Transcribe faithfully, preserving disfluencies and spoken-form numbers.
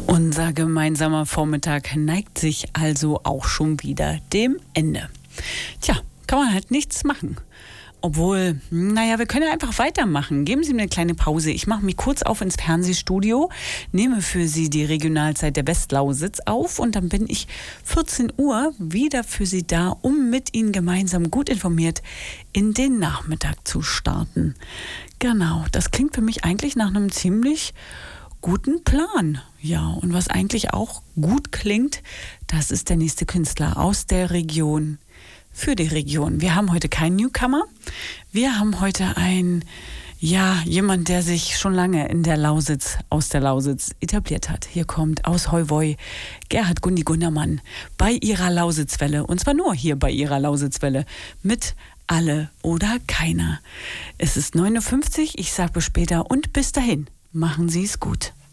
Unser gemeinsamer Vormittag neigt sich also auch schon wieder dem Ende. Tja, kann man halt nichts machen. Obwohl, naja, wir können ja einfach weitermachen. Geben Sie mir eine kleine Pause. Ich mache mich kurz auf ins Fernsehstudio, nehme für Sie die Regionalzeit der Westlausitz auf und dann bin ich vierzehn Uhr wieder für Sie da, um mit Ihnen gemeinsam gut informiert in den Nachmittag zu starten. Genau, das klingt für mich eigentlich nach einem ziemlich guten Plan. Ja, und was eigentlich auch gut klingt, das ist der nächste Künstler aus der Region. Für die Region. Wir haben heute keinen Newcomer. Wir haben heute ein, ja, jemand, der sich schon lange in der Lausitz, aus der Lausitz etabliert hat. Hier kommt aus Heuwoi Gerhard Gundi Gundermann bei ihrer Lausitzwelle. Und zwar nur hier bei ihrer Lausitzwelle mit Alle oder Keiner. Es ist neun Uhr fünfzig. Ich sage bis später und bis dahin. Machen Sie es gut.